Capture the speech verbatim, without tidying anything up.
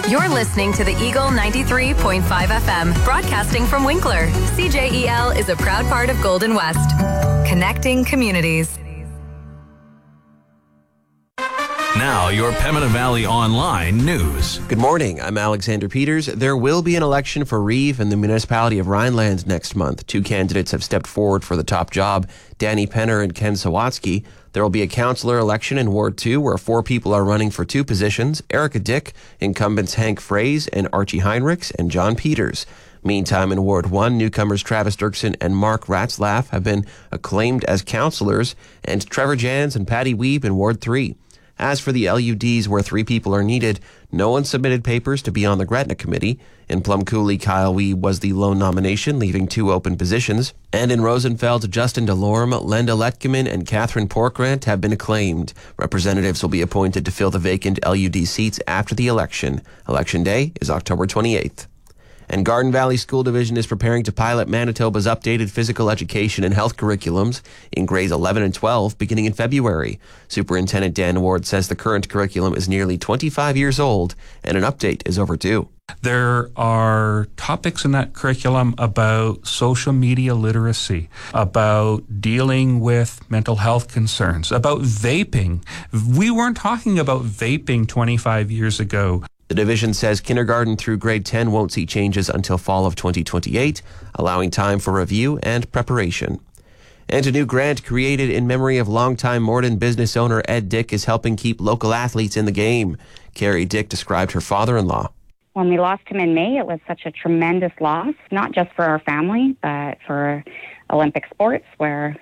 You're listening to the Eagle ninety-three point five F M, broadcasting from Winkler. C J E L is a proud part of Golden West, connecting communities. Now, your Pembina Valley Online news. Good morning. I'm Alexander Peters. There will be an election for Reeve in the municipality of Rhineland next month. Two candidates have stepped forward for the top job, Danny Penner and Ken Sawatsky. There will be a councillor election in Ward two where four people are running for two positions, Erica Dick, incumbents Hank Fraze and Archie Heinrichs, and John Peters. Meantime, in Ward one, newcomers Travis Dirksen and Mark Ratzlaff have been acclaimed as councillors, and Trevor Jans and Patty Weeb in Ward three. As for the L U Ds where three people are needed, no one submitted papers to be on the Gretna committee. In Plum Cooley, Kyle Weeb was the lone nomination, leaving two open positions. And in Rosenfeld, Justin Delorme, Lenda Letkeman, and Catherine Porkrant have been acclaimed. Representatives will be appointed to fill the vacant L U D seats after the election. Election day is October twenty-eighth. And Garden Valley School Division is preparing to pilot Manitoba's updated physical education and health curriculums in grades eleven and twelve beginning in February. Superintendent Dan Ward says the current curriculum is nearly twenty-five years old and an update is overdue. There are topics in that curriculum about social media literacy, about dealing with mental health concerns, about vaping. We weren't talking about vaping twenty-five years ago. The division says kindergarten through grade ten won't see changes until fall of twenty twenty-eight, allowing time for review and preparation. And a new grant created in memory of longtime Morden business owner Ed Dick is helping keep local athletes in the game. Carrie Dick described her father-in-law. When we lost him in May, it was such a tremendous loss, not just for our family, but for Olympic sports, where